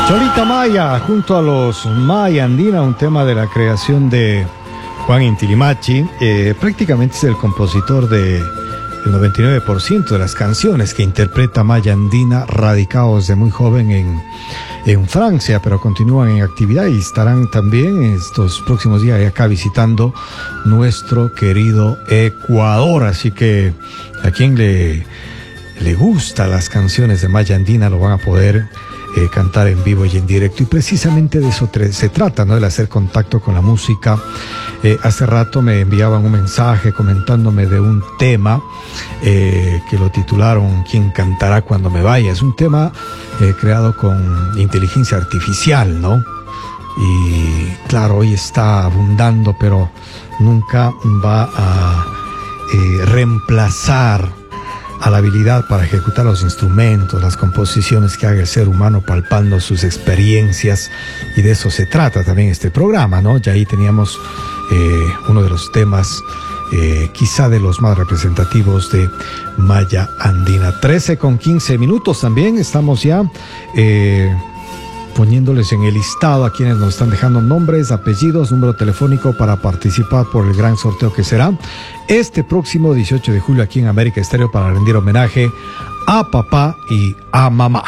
Cholita Maya, junto a los Maya Andina, un tema de la creación de Juan Inti Limachi. Prácticamente es el compositor del 99% de las canciones que interpreta Maya Andina, radicados de muy joven en Francia, pero continúan en actividad y estarán también estos próximos días acá visitando nuestro querido Ecuador. Así que a quien le gustan las canciones de Maya Andina lo van a poder cantar en vivo y en directo, y precisamente de eso se trata, ¿no? El hacer contacto con la música. Hace rato me enviaban un mensaje comentándome de un tema que lo titularon ¿Quién cantará cuando me vaya? Es un tema creado con inteligencia artificial, ¿no? Y claro, hoy está abundando, pero nunca va a reemplazar a la habilidad para ejecutar los instrumentos, las composiciones que haga el ser humano palpando sus experiencias, y de eso se trata también este programa, ¿no? Ya ahí teníamos uno de los temas quizá de los más representativos de Maya Andina. 13:15 también estamos ya poniéndoles en el listado a quienes nos están dejando nombres, apellidos, número telefónico para participar por el gran sorteo que será este próximo 18 de julio aquí en América Estéreo, para rendir homenaje a papá y a mamá.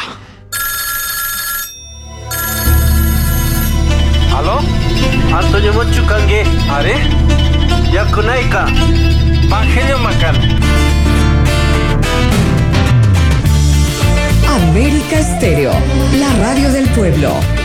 ¿Aló? Antonio Mochu Kange, ¿are? Yakunaika, Evangelio Macan. América Estéreo, la radio del pueblo.